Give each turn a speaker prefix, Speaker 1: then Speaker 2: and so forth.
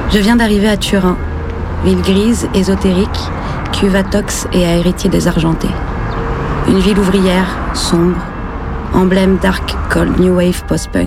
Speaker 1: Je viens d'arriver à Turin, ville grise, ésotérique, cuvatox et à héritier désargenté. Une ville ouvrière, sombre, emblème dark cold new wave post-punk.